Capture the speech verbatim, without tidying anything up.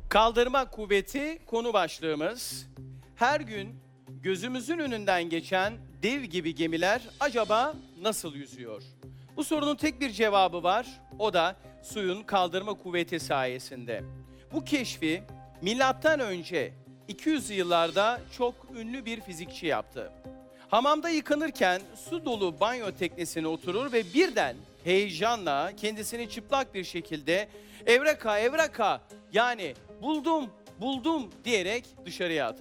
Kaldırma kuvveti konu başlığımız. Her gün gözümüzün önünden geçen dev gibi gemiler acaba nasıl yüzüyor? Bu sorunun tek bir cevabı var. O da suyun kaldırma kuvveti sayesinde. Bu keşfi milattan önce iki yüz yıllarda çok ünlü bir fizikçi yaptı. Hamamda yıkanırken su dolu banyo teknesine oturur ve birden heyecanla kendisini çıplak bir şekilde "Evreka, evreka!" yani "buldum, buldum" diyerek dışarıya atar.